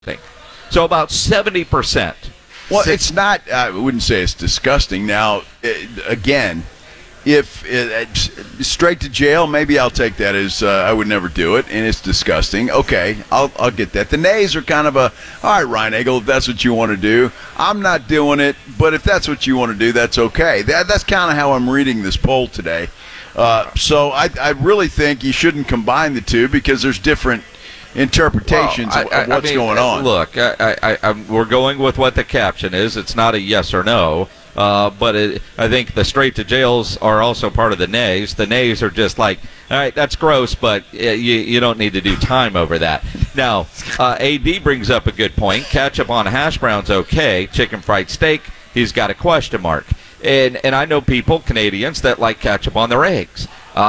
So about 70%. Well, it's not, I wouldn't say it's disgusting. Now, again, if straight to jail, maybe I'll take that as I would never do it, and it's disgusting. Okay, I'll get that. The nays are kind of all right, Ryan Nagel, if that's what you want to do. I'm not doing it, but if that's what you want to do, that's okay. That's kind of how I'm reading this poll today. So I really think you shouldn't combine the two because there's different interpretations of what's going on. Look, we're going with what the caption is. It's not a yes or no. But I think the straight to jails are also part of the nays. The nays are just like, all right, that's gross, but you don't need to do time over that. Now, AD brings up a good point. Ketchup on hash browns, okay. Chicken fried steak, he's got a question mark. And I know people, Canadians, that like ketchup on their eggs.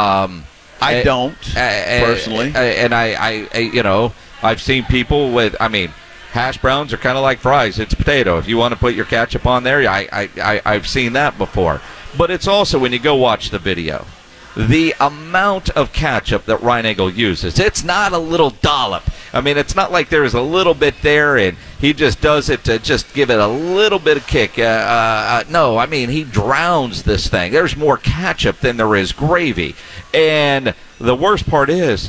I don't, personally. And I've seen people with, hash browns are kind of like fries. It's potato. If you want to put your ketchup on there, I've seen that before. But it's also, when you go watch the video, the amount of ketchup that Ryan Nagel uses, it's not a little dollop. It's not like there's a little bit there and he just does it to just give it a little bit of kick. No, he drowns this thing. There's more ketchup than there is gravy. And the worst part is,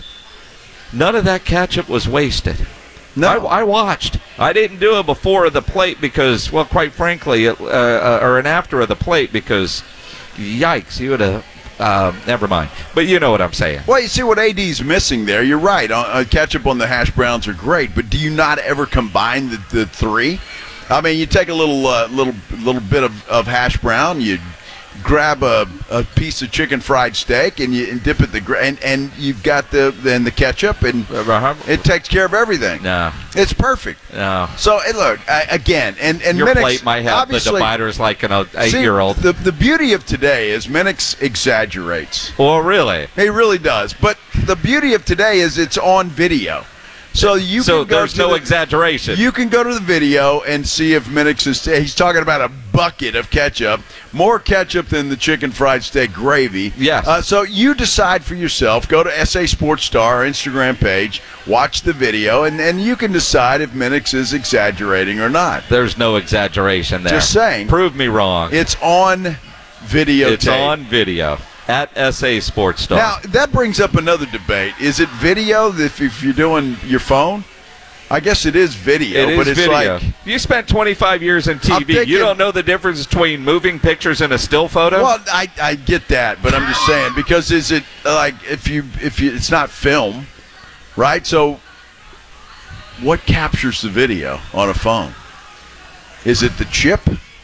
none of that ketchup was wasted. No, I watched. I didn't do it before the plate because, well, quite frankly, or an after of the plate because, yikes, you would have. Never mind. But you know what I'm saying. Well, you see what AD's missing there. You're right. Ketchup on the hash browns are great, but do you not ever combine the three? You take a little bit of hash brown, you grab a piece of chicken fried steak and you dip it and you've got the ketchup and it takes care of everything. No, it's perfect. No. So look and your Minix, plate might have the dividers like an 8-year-old. The beauty of today is Minix exaggerates. Oh, really? He really does. But the beauty of today is it's on video. So there's no exaggeration. You can go to the video and see if Minix he's talking about a bucket of ketchup, more ketchup than the chicken fried steak gravy. Yes. So you decide for yourself. Go to SA Sports Star, our Instagram page, watch the video, and you can decide if Minix is exaggerating or not. There's no exaggeration there. Just saying. Prove me wrong. It's on video. It's on video. At SA Sports Star. Now, that brings up another debate. Is it video if you're doing your phone? I guess it is video. But it's video. Like, you spent 25 years in TV. You don't know the difference between moving pictures and a still photo? Well, I get that, but I'm just saying, because is it like if you it's not film, right? So what captures the video on a phone? Is it the chip?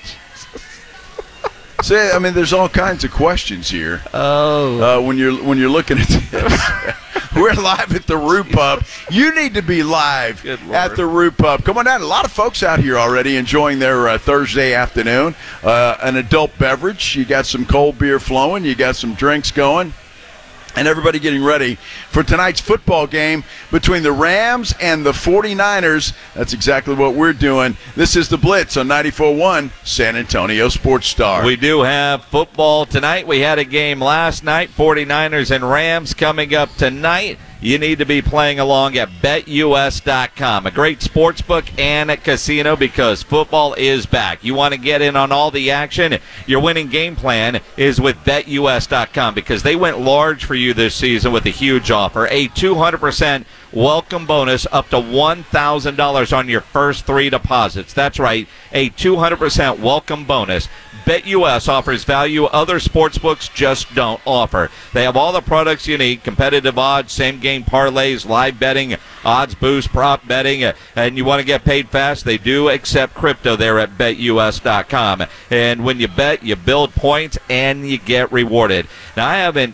See, there's all kinds of questions here. Oh, when you're looking at this, we're live at the Root Pub. You need to be live at the Root Pub. Come on down. A lot of folks out here already enjoying their Thursday afternoon. An adult beverage. You got some cold beer flowing. You got some drinks going. And everybody getting ready for tonight's football game between the Rams and the 49ers. That's exactly what we're doing. This is The Blitz on 94.1 San Antonio Sports Star. We do have football tonight. We had a game last night, 49ers and Rams coming up tonight. You need to be playing along at BetUS.com, a great sports book and a casino because football is back. You want to get in on all the action? Your winning game plan is with BetUS.com because they went large for you this season with a huge offer, a 200% welcome bonus up to $1,000 on your first 3 deposits. That's right, a 200% welcome bonus. BetUS offers value other sportsbooks just don't offer. They have all the products you need, competitive odds, same-game parlays, live betting, odds boost, prop betting, and you want to get paid fast, they do accept crypto there at BetUS.com. And when you bet, you build points, and you get rewarded. Now, I haven't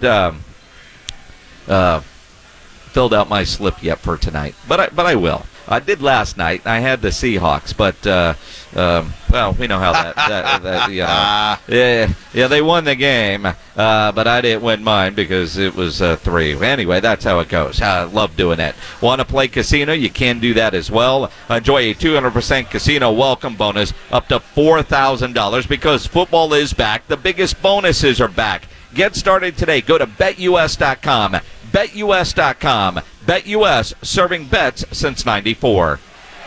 filled out my slip yet for tonight, but I will. I did last night. I had the Seahawks, but well, we know how that yeah, they won the game, but I didn't win mine because it was 3. Anyway, that's how it goes. I love doing it. Want to play casino? You can do that as well. Enjoy a 200% casino welcome bonus up to $4,000 because football is back. The biggest bonuses are back. Get started today. Go to BetUS.com. BetUS.com. BetUS, serving bets since '94.